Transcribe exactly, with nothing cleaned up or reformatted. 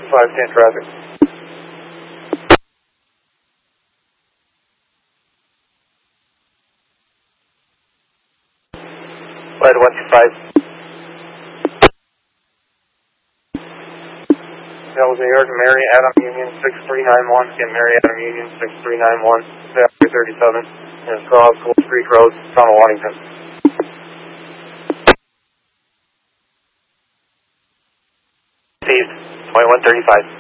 five ten traffic. Flight one two five. That was New York, Mary Adam Union six three nine one. Again, Mary Adam Union six three nine one. Factory thirty-seven. And Cross Gold Creek Road, Tunnel, Waddington. Received. twenty-one thirty-five.